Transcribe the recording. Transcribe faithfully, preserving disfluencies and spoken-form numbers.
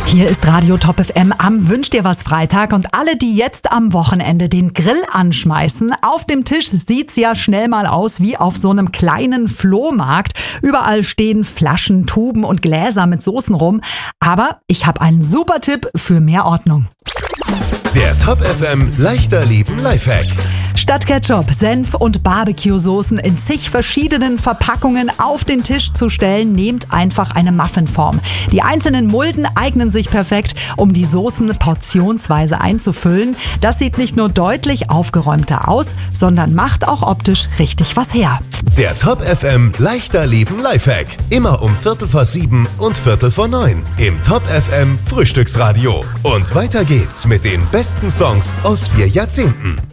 Hier ist Radio Top F M am Wünsch dir was Freitag und alle, die jetzt am Wochenende den Grill anschmeißen, auf dem Tisch sieht's ja schnell mal aus wie auf so einem kleinen Flohmarkt. Überall stehen Flaschen, Tuben und Gläser mit Soßen rum. Aber ich habe einen super Tipp für mehr Ordnung. Der Top F M leichter Leben Lifehack. Statt Ketchup, Senf und Barbecue-Soßen in zig verschiedenen Verpackungen auf den Tisch zu stellen, nehmt einfach eine Muffinform. Die einzelnen Mulden eignen sich perfekt, um die Soßen portionsweise einzufüllen. Das sieht nicht nur deutlich aufgeräumter aus, sondern macht auch optisch richtig was her. Der Top F M leichter Leben Lifehack. Immer um Viertel vor sieben und Viertel vor neun im Top F M Frühstücksradio. Und weiter geht's mit den besten Songs aus vier Jahrzehnten.